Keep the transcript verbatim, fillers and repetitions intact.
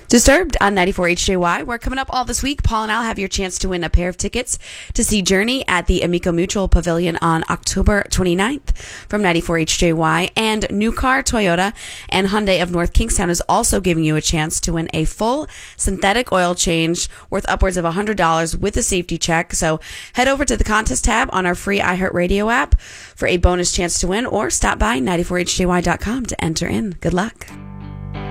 Disturbed on ninety-four H J Y. We're coming up all this week. Paul and I'll have your chance to win a pair of tickets to see Journey at the Amico Mutual Pavilion on October twenty-ninth from ninety-four H J Y. And New Car, Toyota, and Hyundai of North Kingstown is also giving you a chance to win a full synthetic oil change worth upwards of one hundred dollars with a safety check. So head over to the contest tab on our free iHeartRadio app for a bonus chance to win, or stop by ninety-four H J Y dot com to enter in. Good luck.